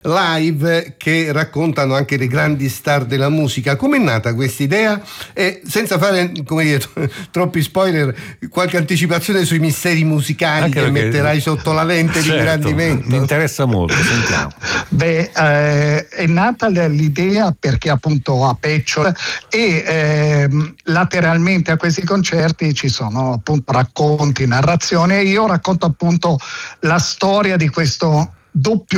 live che raccontano anche le grandi star della musica. Come è nata questa idea? E senza fare, come dire, troppi spoiler, qualche anticipazione sui misteri musicali anche che metterai sotto la lente di ingrandimento. Mi interessa molto, sentiamo. È nata l'idea perché appunto a Pecciol e lateralmente a questi concerti ci sono appunto racconti, narrazioni, e io racconto appunto la storia di questo doppio